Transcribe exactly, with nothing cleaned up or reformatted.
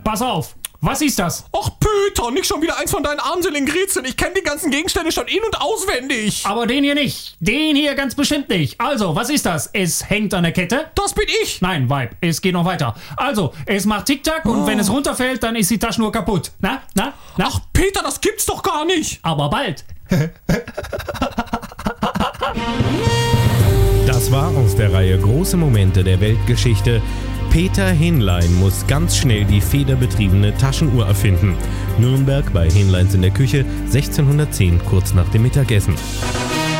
pass auf. Was ist das? Ach Peter, nicht schon wieder eins von deinen armseligen Grätzeln. Ich kenne die ganzen Gegenstände schon in- und auswendig. Aber den hier nicht. Den hier ganz bestimmt nicht. Also, was ist das? Es hängt an der Kette? Das bin ich. Nein, Weib, es geht noch weiter. Also, es macht Tick-Tack und Oh. wenn es runterfällt, dann ist die Taschenuhr kaputt. Na, na, na? Ach Peter, das gibt's doch gar nicht. Aber bald. Das war aus der Reihe Große Momente der Weltgeschichte. Peter Hinlein muss ganz schnell die federbetriebene Taschenuhr erfinden. Nürnberg bei Hinleins in der Küche, sechzehnhundertzehn, kurz nach dem Mittagessen.